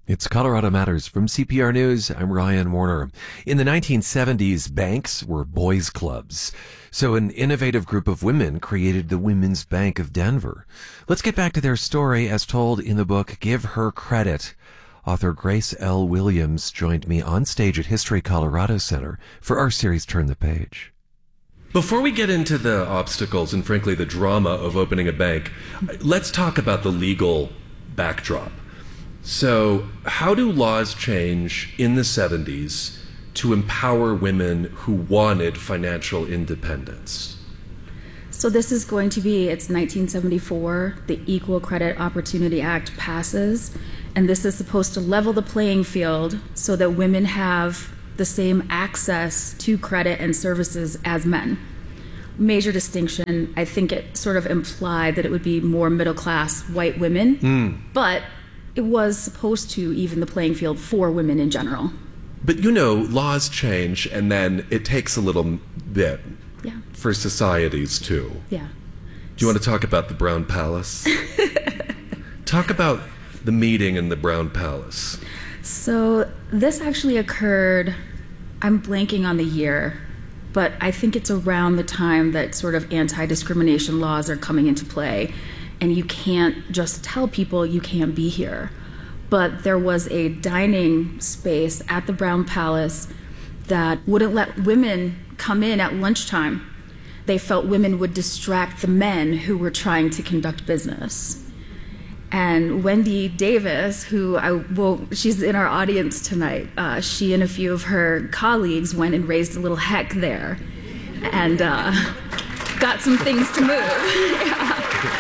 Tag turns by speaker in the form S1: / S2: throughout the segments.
S1: It's Colorado Matters from CPR News. I'm Ryan Warner. In the 1970s, banks were boys' clubs. So an innovative group of women created the Women's Bank of Denver. Let's get back to their story as told in the book Give Her Credit. Author Grace L. Williams joined me on stage at History Colorado Center for our series Turn the Page. Before we get into the obstacles and frankly the drama of opening a bank, let's talk about the legal backdrop. So how do laws change in the 70s to empower women who wanted financial independence?
S2: So this is going to be, it's 1974, the Equal Credit Opportunity Act passes, and this is supposed to level the playing field so that women have the same access to credit and services as men. Major distinction, I think it sort of implied that it would be more middle-class white women, but it was supposed to even the playing field for women in general.
S1: But you know, laws change and then it takes a little bit for societies too.
S2: Yeah.
S1: Do you want to talk about the Brown Palace? Talk about the meeting in the Brown Palace.
S2: So this actually occurred, I'm blanking on the year, but I think it's around the time that sort of anti-discrimination laws are coming into play. And you can't just tell people you can't be here. But there was a dining space at the Brown Palace that wouldn't let women come in at lunchtime. They felt women would distract the men who were trying to conduct business. And Wendy Davis, she's in our audience tonight, she and a few of her colleagues went and raised a little heck there and got some things to move.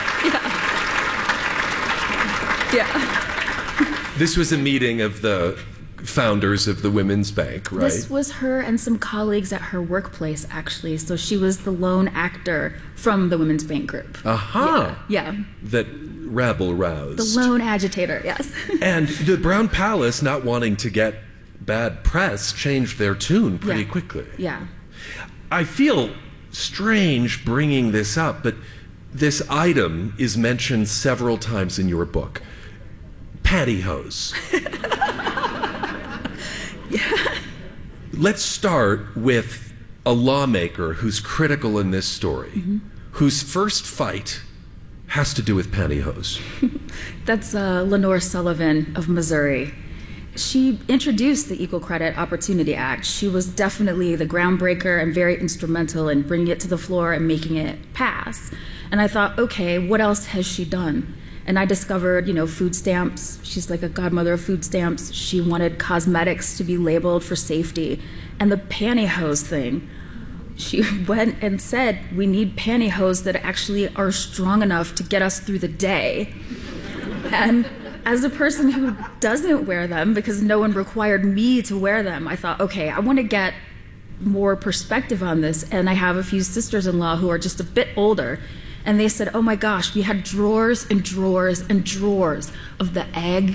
S2: Yeah.
S1: This was a meeting of the founders of the Women's Bank, right?
S2: This was her and some colleagues at her workplace, actually. So she was the lone actor from the Women's Bank group.
S1: Aha!
S2: Yeah.
S1: That rabble roused.
S2: The lone agitator, yes.
S1: And the Brown Palace, not wanting to get bad press, changed their tune pretty quickly.
S2: Yeah.
S1: I feel strange bringing this up, but this item is mentioned several times in your book. Pantyhose.
S2: Yeah.
S1: Let's start with a lawmaker who's critical in this story, whose first fight has to do with pantyhose.
S2: That's Lenore Sullivan of Missouri. She introduced the Equal Credit Opportunity Act. She was definitely the groundbreaker and very instrumental in bringing it to the floor and making it pass. And I thought, okay, what else has she done? And I discovered, food stamps. She's like a godmother of food stamps. She wanted cosmetics to be labeled for safety. And the pantyhose thing, she went and said, we need pantyhose that actually are strong enough to get us through the day. And as a person who doesn't wear them, because no one required me to wear them, I thought, okay, I want to get more perspective on this. And I have a few sisters-in-law who are just a bit older. And they said, oh my gosh, we had drawers and drawers and drawers of the egg.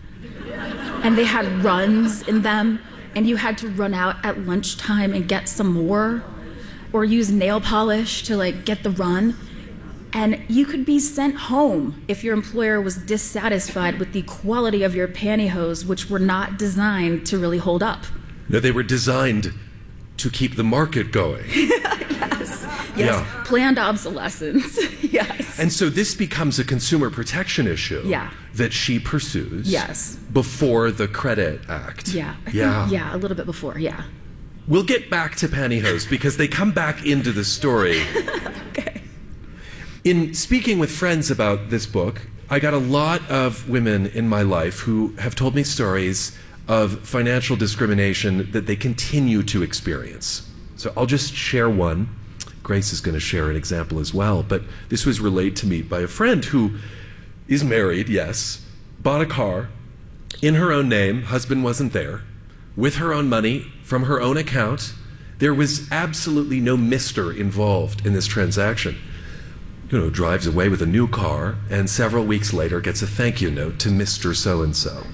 S2: And they had runs in them. And you had to run out at lunchtime and get some more. Or use nail polish to get the run. And you could be sent home if your employer was dissatisfied with the quality of your pantyhose, which were not designed to really hold up.
S1: No, they were designed to keep the market going.
S2: Yes,
S1: Yeah.
S2: Planned obsolescence, yes.
S1: And so this becomes a consumer protection issue that she pursues
S2: Yes.
S1: before the Credit Act.
S2: Yeah. A little bit before, yeah.
S1: We'll get back to pantyhose because they come back into the story.
S2: Okay.
S1: In speaking with friends about this book, I got a lot of women in my life who have told me stories of financial discrimination that they continue to experience. So I'll just share one. Grace is going to share an example as well, but this was relayed to me by a friend who is married, yes, bought a car in her own name, husband wasn't there, with her own money, from her own account. There was absolutely no Mr. involved in this transaction. Drives away with a new car, and several weeks later gets a thank you note to Mr. So-and-so.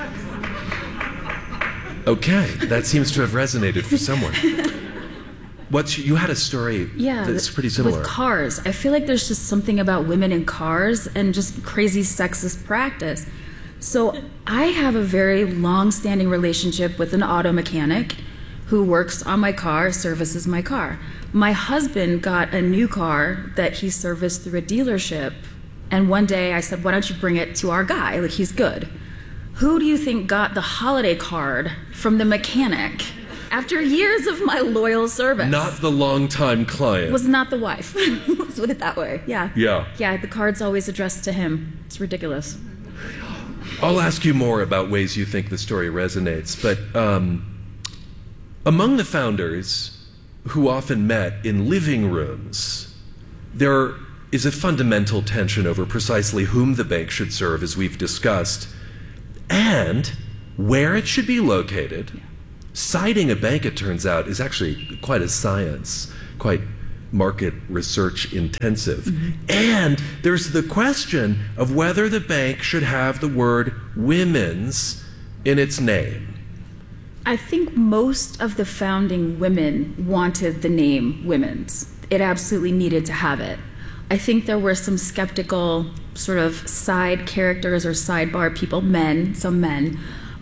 S1: Okay, that seems to have resonated for someone. You had a story that's pretty similar.
S2: With cars. I feel like there's just something about women in cars and just crazy sexist practice. So I have a very long-standing relationship with an auto mechanic who works on my car, services my car. My husband got a new car that he serviced through a dealership, and one day I said, why don't you bring it to our guy? Like, he's good. Who do you think got the holiday card from the mechanic after years of my loyal service?
S1: Not the longtime client.
S2: Was not the wife. Let's put it that way. Yeah.
S1: Yeah.
S2: Yeah, the card's always addressed to him. It's ridiculous.
S1: I'll ask you more about ways you think the story resonates, but among the founders who often met in living rooms, there is a fundamental tension over precisely whom the bank should serve, as we've discussed, and where it should be located. Yeah. Citing a bank, it turns out, is actually quite a science, quite market research intensive. Mm-hmm. And there's the question of whether the bank should have the word women's in its name.
S2: I think most of the founding women wanted the name women's. It absolutely needed to have it. I think there were some skeptical sort of side characters or sidebar people, some men,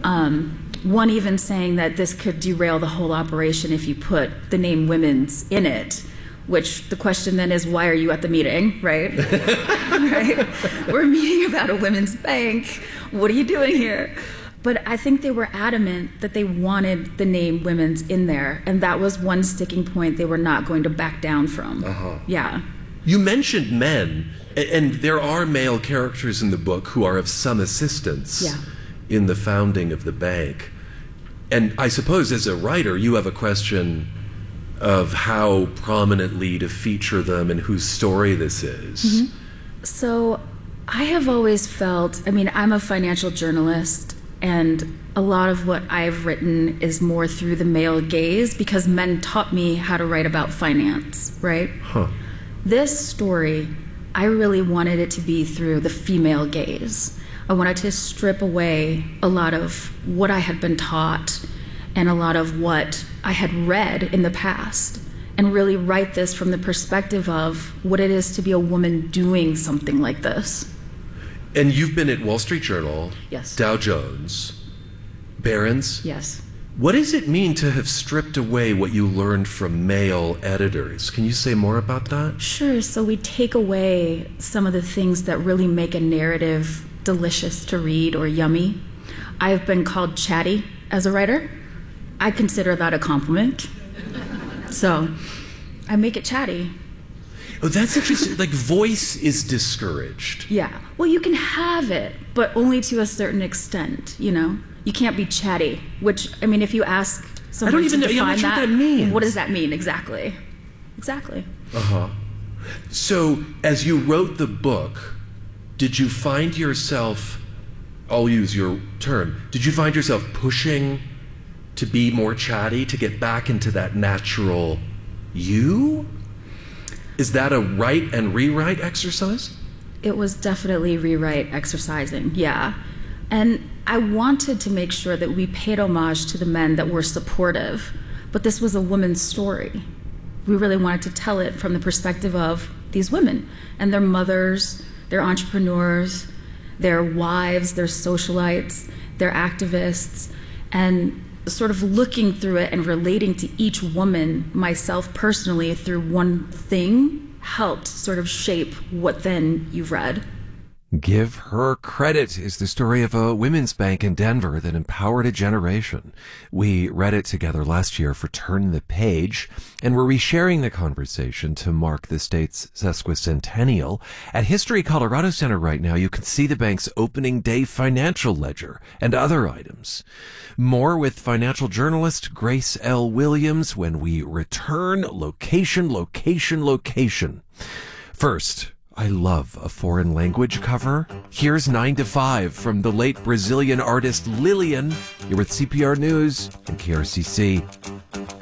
S2: one even saying that this could derail the whole operation if you put the name women's in it, which the question then is, why are you at the meeting, right? Right? We're meeting about a women's bank. What are you doing here? But I think they were adamant that they wanted the name women's in there, and that was one sticking point they were not going to back down from. Uh-huh. Yeah.
S1: You mentioned men, and there are male characters in the book who are of some assistance in the founding of the bank. And I suppose as a writer, you have a question of how prominently to feature them and whose story this is.
S2: Mm-hmm. So I have always felt, I'm a financial journalist, and a lot of what I've written is more through the male gaze because men taught me how to write about finance, right?
S1: Huh.
S2: This story, I really wanted it to be through the female gaze. I wanted to strip away a lot of what I had been taught and a lot of what I had read in the past and really write this from the perspective of what it is to be a woman doing something like this.
S1: And you've been at Wall Street Journal,
S2: yes,
S1: Dow Jones, Barron's.
S2: Yes.
S1: What does it mean to have stripped away what you learned from male editors? Can you say more about that?
S2: Sure. So we take away some of the things that really make a narrative delicious to read or yummy. I've been called chatty as a writer. I consider that a compliment. So I make it chatty.
S1: Oh, that's interesting. Like, voice is discouraged.
S2: Yeah. Well, you can have it, but only to a certain extent, you know? You can't be chatty, which, if you ask someone to define
S1: that means.
S2: What does that mean exactly? Exactly.
S1: Uh-huh. So, as you wrote the book, did you find yourself, I'll use your term, did you find yourself pushing to be more chatty, to get back into that natural you? Is that a write and rewrite exercise?
S2: It was definitely rewrite exercising, yeah. And I wanted to make sure that we paid homage to the men that were supportive, but this was a woman's story. We really wanted to tell it from the perspective of these women and their mothers, their entrepreneurs, their wives, their socialites, their activists, and sort of looking through it and relating to each woman, myself personally, through one thing helped sort of shape what then you've read.
S1: Give Her Credit is the story of a women's bank in Denver that empowered a generation. We read it together last year for Turn the Page, and we're resharing the conversation to mark the state's sesquicentennial. At History Colorado Center right now, you can see the bank's opening day financial ledger and other items. More with financial journalist Grace L. Williams when we return. Location. First, I love a foreign language cover. Here's 9 to 5 from the late Brazilian artist Lilian. You're with CPR News and KRCC.